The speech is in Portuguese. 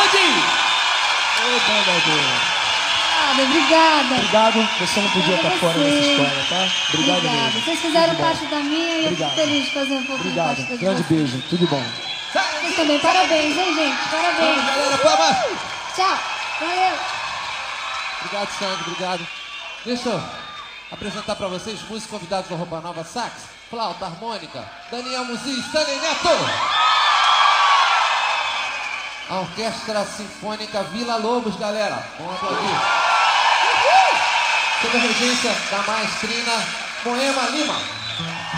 Jardim! Ô, banda boa. Obrigada. Obrigado, você não podia estar fora dessa história, tá? Obrigado mesmo. Vocês fizeram Tudo bom. parte da minha e eu fico feliz de fazer um pouquinho parte da de Obrigado, grande vocês. beijo, tudo bom. Vocês também, parabéns, hein, gente? Parabéns. Vamos, galera, palmas! Tchau, valeu. Obrigado, Sandro, obrigado. Deixa eu apresentar pra vocês músicos convidados da Roupa Nova: sax, flauta, harmônica, Daniel Muzi, Stanley Neto. A Orquestra Sinfônica Vila Lobos, galera. Vamos aplaudir. Sob a regência da maestrina Moema Lima.